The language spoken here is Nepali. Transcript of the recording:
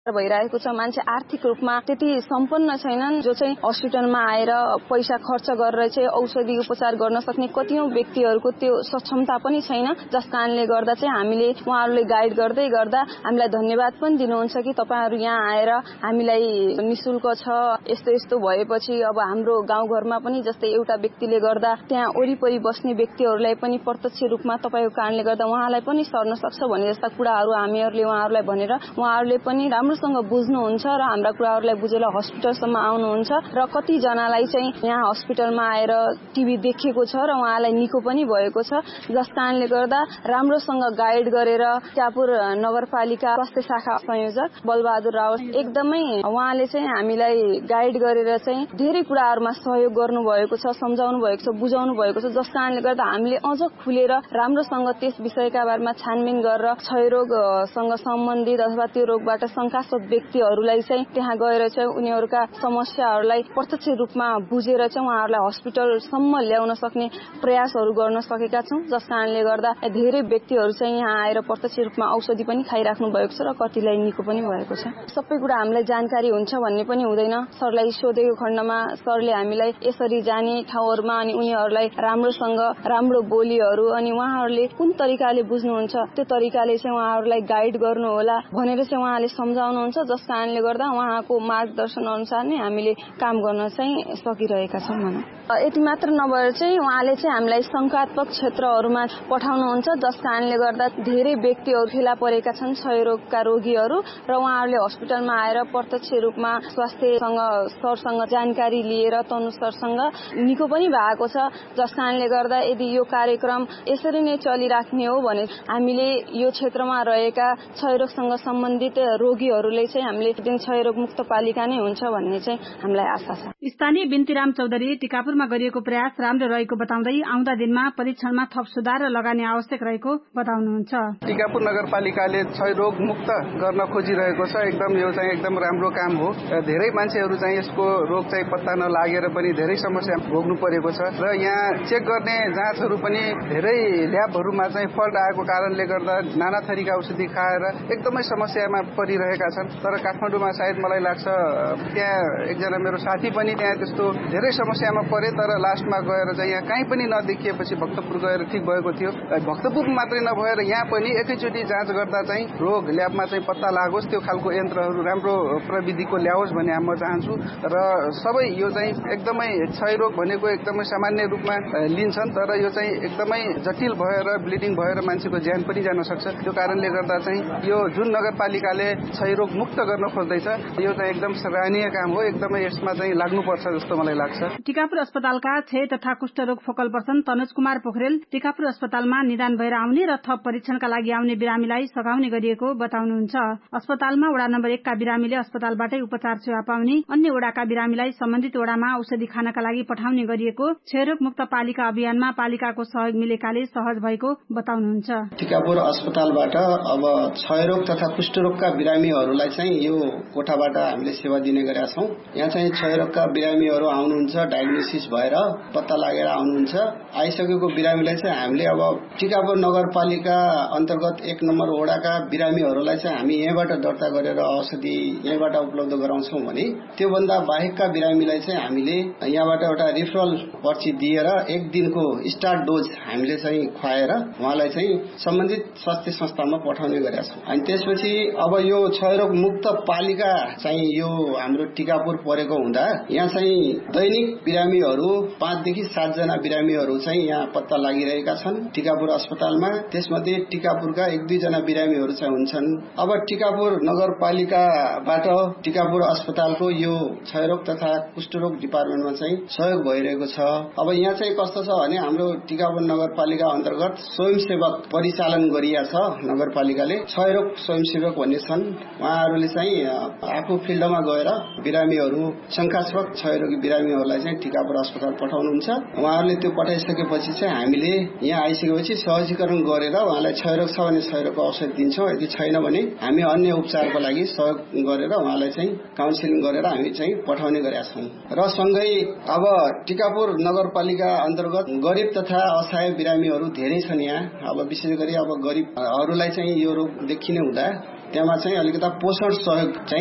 भइरहेको छ। मान्छे आर्थिक रूपमा त्यति सम्पन्न छैनन् जो चाहिँ हस्पिटलमा आएर पैसा खर्च गरेर चाहिँ औषधि उपचार गर्न सक्ने कतियौं व्यक्तिहरूको त्यो सक्षमता पनि छैन। जस कारणले गर्दा चाहिँ हामीले उहाँहरूले गाइड गर्दै गर्दा हामीलाई धन्यवाद पनि दिनुहुन्छ कि तपाईहरु यहाँ आएर हामीलाई निशुल्क छ, यस्तो यस्तो भएपछि अब हाम्रो गाउँघरमा पनि जस्तै एउटा व्यक्तिले गर्दा त्यहाँ वरिपरि बस्ने व्यक्तिहरूलाई पनि प्रत्यक्ष रूपमा तपाईको कारणले गर्दा उहाँलाई पनि सर्न सक्छ भन्ने जस्ता कुराहरू हामीहरूले उहाँहरूलाई भनेर उहाँहरूले पनि राम्रोसँग बुझ्नुहुन्छ र हाम्रा कुराहरूलाई बुझेर हस्पिटलसम्म आउनुहुन्छ र कति जनालाई चाहिँ यहाँ हस्पिटलमा आएर टिभी देखेको छ र उहाँलाई निको पनि भएको छ। जस कारणले गर्दा राम्रोसँग गाइड गरेर टिकापुर नगरपालिका स्वास्थ्य शाखा संयोजक बलबहादुर रावत एकदमै उहाँले चाहिँ हामीलाई गाइड गरेर चाहिँ धेरै कुराहरुमा सहयोग गर्नु भएको छ, सम्झाउनु भएको छ, बुझाउनु भएको छ। जस कारणले गर्दा हामीले अझ खुलेर राम्रोसँग त्यस विषयका बारेमा छानबिन गरेर क्षयरोगसँग सम्बन्धित अथवा त्यो रोगबाट शंकास्पद व्यक्तिहरूलाई चाहिँ त्यहाँ गएर चाहिँ उनीहरूका समस्याहरूलाई प्रत्यक्ष रूपमा बुझेर चाहिँ उहाँहरूलाई हस्पिटलसम्म ल्याउन सक्ने प्रयासहरू गर्न सकेका छौं। जस कारणले गर्दा धेरै व्यक्तिहरू चाहिँ यहाँ आएर प्रत्यक्ष रूपमा औषधि पनि खाइराख्नु भएको छ र कतिलाई निको पनि भएको छ। सबै कुरा हामीलाई जानकारी हुन्छ भन्ने पनि हुँदैन। सरलाई सोधेको खण्डमा सरले हामीलाई यसरी जाने ठाउँहरुमा अनि उनीहरूलाई राम्रोसँग राम्रो बोलीहरू अनि उहाँहरूले कुन तरिकाले बुझ्नुहुन्छ त्यो तरिकाले चाहिँ उहाँहरूलाई गाइड गर्नु होला भनेर चाहिँ उहाँले सम्झाउनुहुन्छ। जस कारणले गर्दा उहाँको मार्गदर्शन अनुसार नै हामीले काम गर्न चाहिँ सकिरहेका छौं भनौं। यति मात्र नभएर चाहिँ उहाँले चाहिँ हामीलाई शंकात्मक क्षेत्रहरूमा पठाउनुहुन्छ। जस कारणले गर्दा धेरै व्यक्तिहरू फेला परेका छन् क्षयरोगका रोगीहरू र उहाँहरूले हस्पिटलमा आएर प्रत्यक्ष रूपमा स्वास्थ्यसँग सरसँग जानकारी लिएर तनु सरसँग निको पनि भएको छ। जस कारणले गर्दा यदि यो कार्यक्रम यसरी नै चलिराख्ने हो भने हामीले यो क्षेत्रमा रहेका क्षयरोगसँग सम्बन्धित रोगीहरूले चाहिँ हामीले दिन क्षयरोग मुक्त पालिका नै हुन्छ भन्ने चाहिँ हामीलाई आशा छ। स्थानीय बिन्तीराम चौधरी टिकापुरमा गरिएको प्रयास राम्रो रहेको बताउँदै आउँदा दिनमा परीक्षणमा थप सुधार र लगानी आवश्यक रहेको बताउनुहुन्छ। टिकापुर नगरपालिकाले क्षयरोग मुक्त गर्न खोजिरहेको छ। एकदम यो चाहिँ एकदम राम्रो काम हो। धेरै मान्छेहरू चाहिँ यसको रोग चाहिँ पत्ता नलागेर पनि धेरै समस्या भोग्नु परेको छ र यहाँ चेक गर्ने जाँचहरू पनि धेरै ल्याबहरूमा चाहिँ फल्ट आएको कारणले गर्दा नाना थरीका औषधि खाएर एकदमै समस्यामा परिरहेका छन्। तर काठमाडौँमा सायद मलाई लाग्छ त्यहाँ एकजना मेरो साथी पनि त्यहाँ त्यस्तो धेरै समस्यामा परे तर लास्टमा गएर चाहिँ यहाँ कहीँ पनि नदेखिएपछि भक्तपुर गएर ठिक भएको थियो। भक्तपुर मात्रै नभएर यहाँ पनि एकैचोटि जाँच गर्दा चाहिँ रोग ल्याबमा चाहिँ पत्ता लागोस्, त्यो खालको यन्त्रहरू राम्रो प्रविधिको ल्याओस् भन्ने म चाहन्छु। र सबै यो चाहिँ एकदमै क्षयरोग भनेको एकदमै सामान्य रूपमा लिन्छन् तर यो चाहिँ एकदमै जटिल भएर ब्लिडिङ भएर मान्छेको ज्यान पनि जान सक्छ। त्यो कारणले गर्दा चाहिँ यो जुन नगरपालिकाले क्षयरोग मुक्त गर्न खोज्दैछ यो चाहिँ एकदम सराहनीय काम हो। एकदमै यसमा चाहिँ लाग्नुपर्छ जस्तो मलाई लाग्छ। टिकापुर अस्पतालका क्षय तथा कुष्ठरोग फोकल पर्सन तनुज कुमार पोखरेल टिकापुर अस्पतालमा निदान भएर आउने र थप परीक्षणका लागि आउने बिरामीलाई सघाउने गरिएको बताउनुहुन्छ। अस्पतालमा वडा नम्बर 1 का बिरामीले अस्पतालबाटै उपचार सेवा पाउने, अन्य वडाका बिरामीलाई सम्बन्धित वडामा औषधि खानका लागि पठाउने गरिएको क्षयरोग मुक्त पालिका अभियानमा पालिकाको सहयोग मिलेकाले सहज भएको बताउनुहुन्छ। टिकापुर अस्पतालबाट अब क्षयरोग तथा कुष्ठरोगका बिरामीहरूलाई चाहिँ यो कोठाबाट हामीले सेवा दिने गरेका छौं। यहाँ चाहिँ क्षयरोगका बिरामीहरू आउनुहुन्छ, डायग्नोसिस भएर पत्ता लागेर आउनुहुन्छ। आइसकेको बिरामीलाई चाहिँ हामीले अब टिकापुर नगरपालिका अन्तर्गत 1 नम्बर वडाका बिरामीहरूलाई चाहिँ हामी यहाँबाट दर्ता गरेर औषधि यहाँबाट उपलब्ध गराउँछौं भने त्यो भन्दा बाहेकका बिरामीलाई चाहिँ हामीले यहाँबाट एउटा रिफरल पर्ची दिएर 1 दिनको स्टार्ट डोज हामीले चाहिँ खुवाएर उहाँलाई चाहिँ सम्बन्धित स्वास्थ्य संस्थामा पठाउने गरेका छौं। अनि त्यसपछि अब यो क्षयरोग मुक्त पालिका चाहिँ यो हाम्रो टिकापुर परेको हुँदा यहाँ चाहिँ दैनिक बिरामीहरू 5 देखि 7 जना बिरामीहरू चाहिँ यहाँ पत्ता लागिरहेका छन् टिकापुर अस्पतालमा। त्यसमध्ये टिकापुरका 1-2 जना बिरामीहरू चाहिँ हुन्छन्। अब टिकापुर नगरपालिकाबाट टिकापुर अस्पतालको यो क्षयरोग तथा कुष्ठरोग डिपार्टमेन्टमा चाहिँ सहयोग भइरहेको छ। अब यहाँ चाहिँ कस्तो छ भने हाम्रो टिकापुर नगरपालिका अन्तर्गत स्वयंसेवक परिचालन गरिया छ। नगरपालिकाले क्षयरोग स्वयंसेवक भन्ने छन्। उहाँहरूले चाहिँ आफू फिल्डमा गएर बिरामीहरू शंकास्पद क्षयरोगी बिरामीहरूलाई चाहिँ टिकापुर अस्पताल पठाउनुहुन्छ। उहाँहरूले त्यो पठाइसकेपछि चाहिँ हामीले यहाँ आइसकेपछि सहजीकरण गरेर उहाँलाई क्षयरोग छ भने क्षयरोगको औषधि दिन्छौं, यदि छैन भने हामी अन्य उपचारको लागि सहयोग गरेर उहाँलाई चाहिँ काउन्सिलिङ गरेर हामी चाहिँ पठाउने गरेका छौं। र सँगै अब टिकापुर नगरपालिका अन्तर्गत गरिब तथा असहाय बिरामीहरू धेरै छन् यहाँ। अब विशेष गरी अब गरिबहरूलाई चाहिँ यो रोग देखिने हुँदा त्यहाँ चाहिँ अलिकता पोषण सहयोग चाहिँ